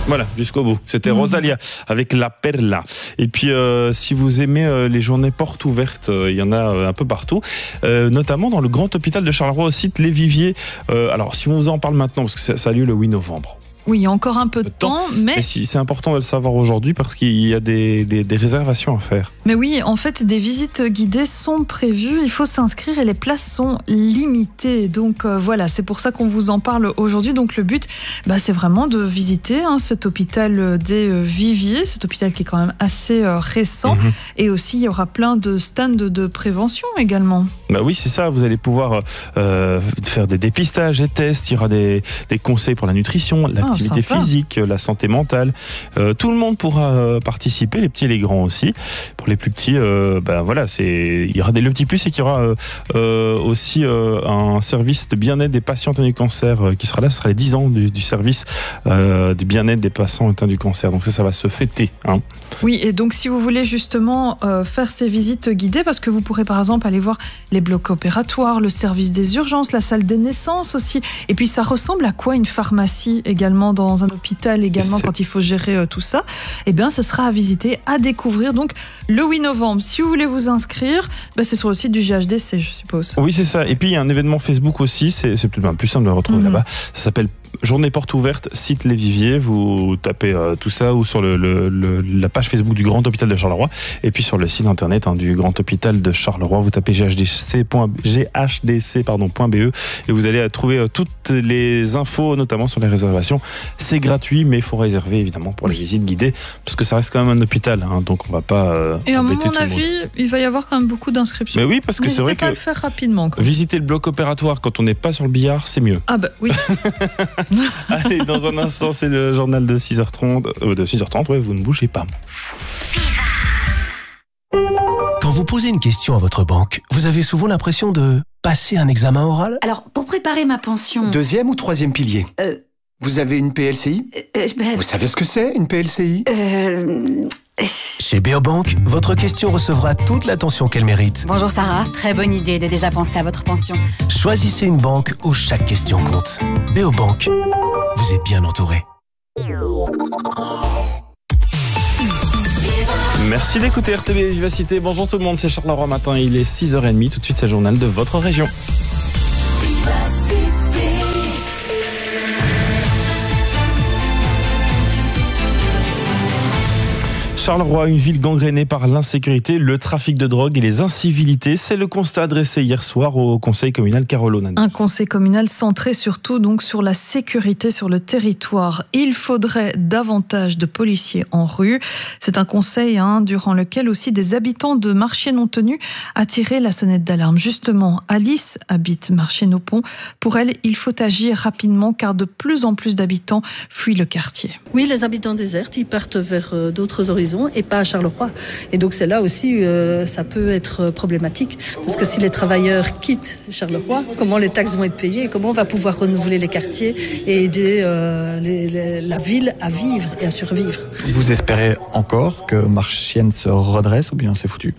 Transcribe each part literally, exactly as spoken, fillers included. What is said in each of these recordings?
Voilà, jusqu'au bout. C'était mmh. Rosalia avec La Perla. Et puis, euh, si vous aimez euh, les journées portes ouvertes, il euh, y en a euh, un peu partout, euh, notamment dans le grand hôpital de Charleroi au site Les Viviers. Euh, alors, si on vous en parle maintenant, parce que ça, ça a lieu le huit novembre. Oui, encore un peu de temps, mais... mais si, c'est important de le savoir aujourd'hui parce qu'il y a des, des, des réservations à faire. Mais oui, en fait, des visites guidées sont prévues. Il faut s'inscrire et les places sont limitées. Donc euh, voilà, c'est pour ça qu'on vous en parle aujourd'hui. Donc le but, bah, c'est vraiment de visiter hein, cet hôpital des Viviers, cet hôpital qui est quand même assez euh, récent. Mmh. Et aussi, il y aura plein de stands de, de prévention également. Bah oui, c'est ça. Vous allez pouvoir euh, faire des dépistages, des tests. Il y aura des, des conseils pour la nutrition, l'activité Sympa. physique, la santé mentale. Euh, tout le monde pourra euh, participer, les petits et les grands aussi. Pour les plus petits, euh, ben voilà, c'est il y aura des le petit plus, c'est qu'il y aura euh, euh, aussi euh, un service de bien-être des patients atteints du cancer euh, qui sera là. Ce sera les dix ans du, du service euh, du bien-être des patients atteints du cancer. Donc ça, ça va se fêter. Hein. Oui, et donc si vous voulez justement euh, faire ces visites guidées, parce que vous pourrez par exemple aller voir les blocs opératoires, le service des urgences, la salle des naissances aussi. Et puis ça ressemble à quoi une pharmacie également dans un hôpital également c'est... quand il faut gérer euh, tout ça. Eh bien, ce sera à visiter, à découvrir. Donc le huit novembre, si vous voulez vous inscrire, ben, c'est sur le site du G H D C, je suppose. Oui, c'est ça. Et puis il y a un événement Facebook aussi. C'est, c'est peut-être plus simple de le retrouver mmh. là-bas. Ça s'appelle Journée porte ouverte, site Les Viviers. Vous tapez euh, tout ça ou sur le, le, le, la page Facebook du Grand Hôpital de Charleroi et puis sur le site internet hein, du Grand Hôpital de Charleroi. Vous tapez g h d c point b e et vous allez trouver euh, toutes les infos, notamment sur les réservations. C'est gratuit, mais il faut réserver évidemment pour les visites guidées parce que ça reste quand même un hôpital, hein, donc on va pas. Euh, et à mon avis, il va y avoir quand même beaucoup d'inscriptions. Mais oui, parce que N'hésitez c'est vrai pas que à le faire rapidement. Quoi. Visiter le bloc opératoire quand on n'est pas sur le billard, c'est mieux. Ah bah oui. Allez, dans un instant, c'est le journal de six heures trente. Euh, de six heures trente, ouais, vous ne bougez pas. Quand vous posez une question à votre banque, vous avez souvent l'impression de passer un examen oral ? Alors, pour préparer ma pension... Deuxième ou troisième pilier euh, Vous avez une P L C I euh, ben, Vous savez ce que c'est, une P L C I euh, Chez Beobank, votre question recevra toute l'attention qu'elle mérite. Bonjour Sarah, très bonne idée de déjà penser à votre pension. Choisissez une banque où chaque question compte. Beobank, vous êtes bien entouré. Merci d'écouter R T B Vivacité. Bonjour tout le monde, c'est Charleroi Matin. Il est six heures trente. Tout de suite, c'est le journal de votre région. Charleroi, une ville gangrénée par l'insécurité, le trafic de drogue et les incivilités. C'est le constat dressé hier soir au conseil communal Carolo. Un conseil communal centré surtout donc sur la sécurité sur le territoire. Il faudrait davantage de policiers en rue. C'est un conseil hein, durant lequel aussi des habitants de Marchiennes-ont-Tenu a tiré la sonnette d'alarme. Justement, Alice habite Marchiennes-au-Pont. Pour elle, il faut agir rapidement car de plus en plus d'habitants fuient le quartier. Oui, les habitants désertent, ils partent vers euh, d'autres horizons et pas à Charleroi. Et donc c'est là aussi, euh, ça peut être problématique. Parce que si les travailleurs quittent Charleroi, comment les taxes vont être payées? Comment on va pouvoir renouveler les quartiers et aider euh, les, les, la ville à vivre et à survivre? Vous espérez encore que Marchiennes se redresse ou bien c'est foutu?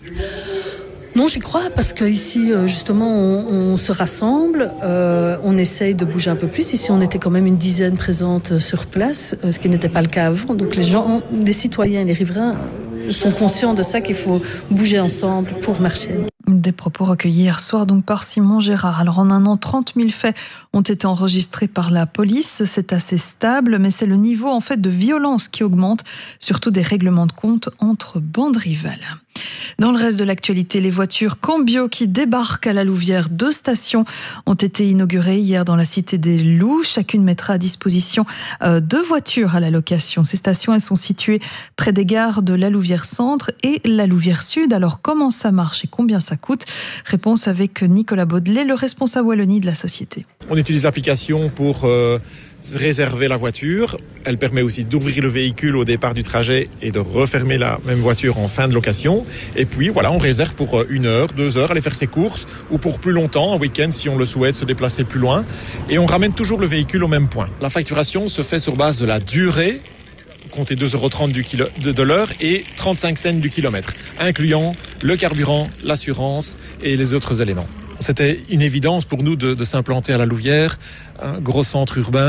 Non, j'y crois parce qu'ici, justement, on, on se rassemble, euh, on essaye de bouger un peu plus. Ici, on était quand même une dizaine présente sur place, ce qui n'était pas le cas avant. Donc les gens, les citoyens et les riverains sont conscients de ça, qu'il faut bouger ensemble pour Marchiennes. Des propos recueillis hier soir donc par Simon Gérard. Alors en un an, trente mille faits ont été enregistrés par la police. C'est assez stable, mais c'est le niveau en fait de violence qui augmente, surtout des règlements de compte entre bandes rivales. Dans le reste de l'actualité, les voitures Cambio qui débarquent à la Louvière. Deux stations ont été inaugurées hier dans la cité des Loups. Chacune mettra à disposition euh, deux voitures à la location. Ces stations, elles sont situées près des gares de la Louvière Centre et la Louvière Sud. Alors comment ça marche et combien ça coûte? Réponse avec Nicolas Baudelet, le responsable Wallonie de la société. On utilise l'application pour euh, réserver la voiture. Elle permet aussi d'ouvrir le véhicule au départ du trajet et de refermer la même voiture en fin de location. Et puis voilà, on réserve pour une heure, deux heures, aller faire ses courses ou pour plus longtemps, un week-end si on le souhaite, se déplacer plus loin. Et on ramène toujours le véhicule au même point. La facturation se fait sur base de la durée, comptez deux euros trente du kilo, de, de l'heure et trente-cinq cents du kilomètre, incluant le carburant, l'assurance et les autres éléments. C'était une évidence pour nous de, de s'implanter à la Louvière, un gros centre urbain,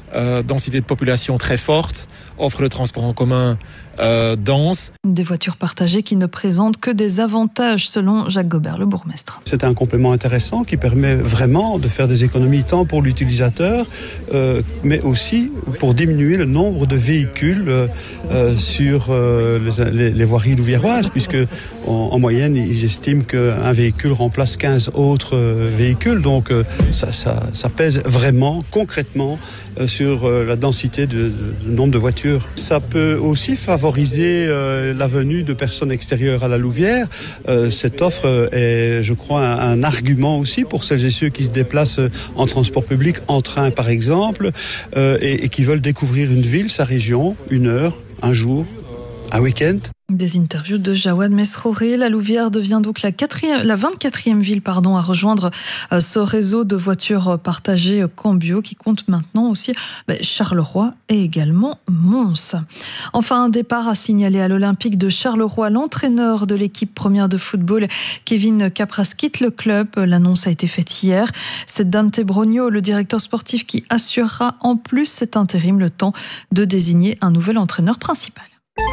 euh, densité de population très forte, offre de transport en commun euh, dense. Des voitures partagées qui ne présentent que des avantages, selon Jacques Gobert, le bourgmestre. C'est un complément intéressant qui permet vraiment de faire des économies tant pour l'utilisateur, euh, mais aussi pour diminuer le nombre de véhicules euh, sur euh, les, les voiries louviéroises, puisque en, en moyenne, ils estiment qu'un véhicule remplace quinze autres euh, véhicules. Donc euh, ça, ça, ça pèse vraiment, concrètement, euh, sur euh, la densité de, de, de nombre de voitures. Ça peut aussi favoriser euh, la venue de personnes extérieures à la Louvière. Euh, cette offre est, je crois, un, un argument aussi pour celles et ceux qui se déplacent en transport public, en train par exemple, euh, et, et qui veulent découvrir une ville, sa région, une heure, un jour, un week-end. Des interviews de Jawad Mesrouri. La Louvière devient donc la, quatrième, la vingt-quatrième ville pardon, à rejoindre euh, ce réseau de voitures partagées euh, Cambio qui compte maintenant aussi bah, Charleroi et également Mons. Enfin, un départ à signaler à l'Olympique de Charleroi. L'entraîneur de l'équipe première de football, Kevin Capras, quitte le club. L'annonce a été faite hier. C'est Dante Brogno, le directeur sportif, qui assurera en plus cet intérim le temps de désigner un nouvel entraîneur principal.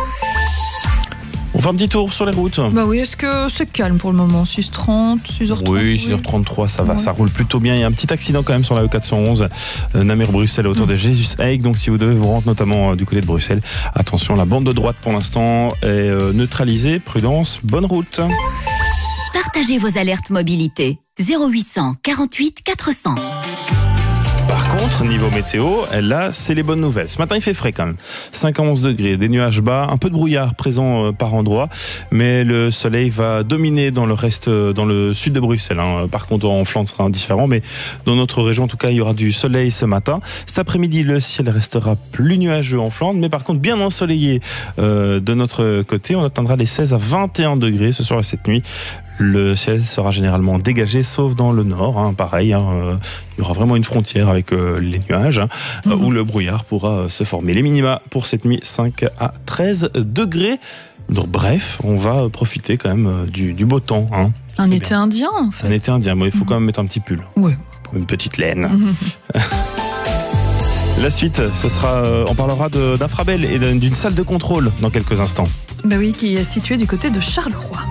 On fait un petit tour sur les routes. Bah oui, est-ce que c'est calme pour le moment? six heures trente, six heures trente? Oui, six heures trente-trois, ça va, ouais. Ça roule plutôt bien. Il y a un petit accident quand même sur la E quatre cent onze, euh, Namur-Bruxelles, autour mmh. de Jesus-Hague. Donc si vous devez vous rendre notamment euh, du côté de Bruxelles, attention, la bande de droite pour l'instant est euh, neutralisée. Prudence, bonne route. Partagez vos alertes mobilité. zéro huit cent quarante-huit quatre cents. Par contre, niveau météo, là, c'est les bonnes nouvelles. Ce matin, il fait frais quand même. cinq à onze degrés, des nuages bas, un peu de brouillard présent euh, par endroits, mais le soleil va dominer dans le reste, euh, dans le sud de Bruxelles. Hein. Par contre, en Flandre, ce sera indifférent, mais dans notre région, en tout cas, il y aura du soleil ce matin. Cet après-midi, le ciel restera plus nuageux en Flandre, mais par contre, bien ensoleillé euh, de notre côté. On atteindra les seize à vingt et un degrés ce soir et cette nuit. Le ciel sera généralement dégagé, sauf dans le nord. Hein, pareil, hein, euh, il y aura vraiment une frontière avec euh, les nuages, hein, mmh. euh, où le brouillard pourra euh, se former. Les minima pour cette nuit, cinq à treize degrés. Donc, bref, on va profiter quand même euh, du, du beau temps. Hein. Un C'est été bien. indien, en fait. Un été indien, bon, il faut mmh. quand même mettre un petit pull. Oui. Une petite laine. Mmh. La suite, ce sera, euh, on parlera de, d'Infrabel et d'une salle de contrôle dans quelques instants. Ben oui, qui est située du côté de Charleroi.